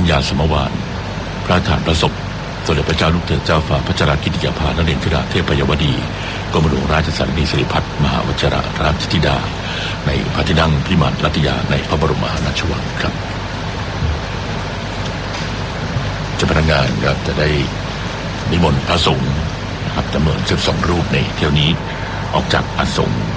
ญาณสมวานพระฐานประสบสมเด็จพระเจ้าลูกเธอเจ้าฟ้าพัชรกิติยาภานเรศธิราเทพยวดีกรมหลวงราชสารนีสิริพัฒน์มหาวชิระราชธิดาในพระที่นั่งพิมานรัตยาในพระบรมมหาราชวังครับเจ้าพนักงานครับจะได้นิมนต์พระสงฆ์นะครับจำนวน12รูปในเที่ยวนี้ออกจากอาสม